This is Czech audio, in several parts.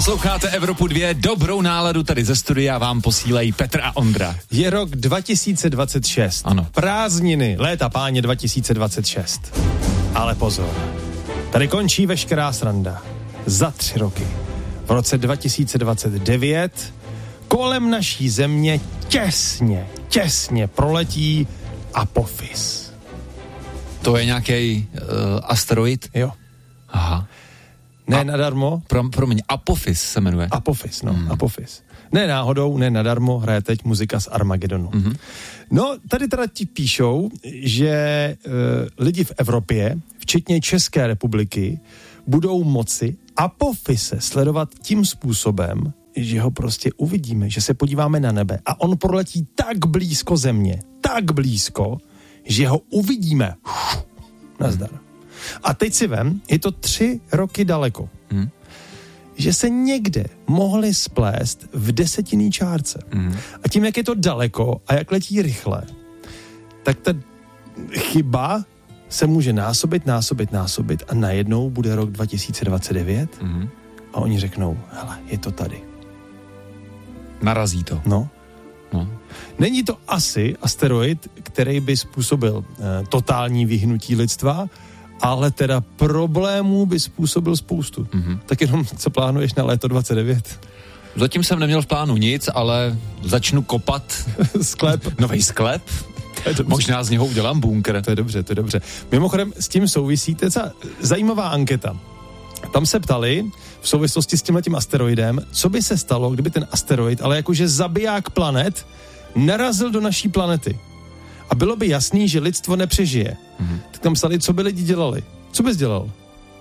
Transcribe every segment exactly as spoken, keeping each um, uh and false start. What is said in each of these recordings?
Posloucháte Evropu dva, dobrou náladu tady ze studia vám posílají Petr a Ondra. Je rok dva tisíce dvacet šest. Ano. Prázdniny, léta páně dva tisíce dvacet šest. Ale pozor, tady končí veškerá sranda. Za tři roky. V roce dva tisíce dvacet devět kolem naší země těsně, těsně proletí Apophis. To je nějaký uh, asteroid? Jo. Aha. Ne A, nadarmo. Pro, promiň, Apophis se jmenuje. Apophis, no, Hmm. Apophis. Ne náhodou, ne nadarmo, hraje teď muzika z Armagedonu. Mm-hmm. No, tady teda ti píšou, že e, lidi v Evropě, včetně České republiky, budou moci Apophise sledovat tím způsobem, že ho prostě uvidíme, že se podíváme na nebe a on proletí tak blízko země, tak blízko, že ho uvidíme. Uf, nazdar. A teď si vem, je to tři roky daleko. Hmm. Že se někde mohli splést v desetinný čárce. Hmm. A tím, jak je to daleko a jak letí rychle, tak ta chyba se může násobit, násobit, násobit a najednou bude rok dva tisíce dvacet devět Hmm. a oni řeknou, hele, je to tady. Narazí to. No. No. Není to asi asteroid, který by způsobil eh, totální vyhnutí lidstva, ale teda problémů by způsobil spoustu. Mm-hmm. Tak jenom, co plánuješ na léto dvacet devět? Zatím jsem neměl v plánu nic, ale začnu kopat Sklep. nový sklep. Možná z něho udělám bunkr. To je dobře, to je dobře. Mimochodem, s tím souvisí teda zajímavá anketa. Tam se ptali v souvislosti s tímhletím asteroidem, co by se stalo, kdyby ten asteroid, ale jakože zabiják planet, narazil do naší planety. A bylo by jasný, že lidstvo nepřežije. Mm-hmm. Tak tam psali, co by lidi dělali. Co bys dělal?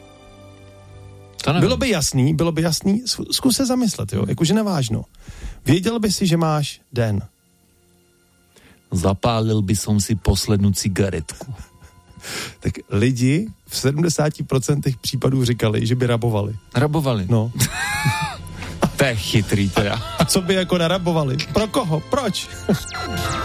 Bylo by jasný, bylo by jasný, zkus se zamyslet, jo, jakože nevážno. Věděl by si, že máš den. Zapálil by som si poslední cigaretku. Tak lidi v sedmdesát procent případů říkali, že by rabovali. Rabovali? No. To je chytrý teda. A co by jako narabovali? Pro koho? Proč?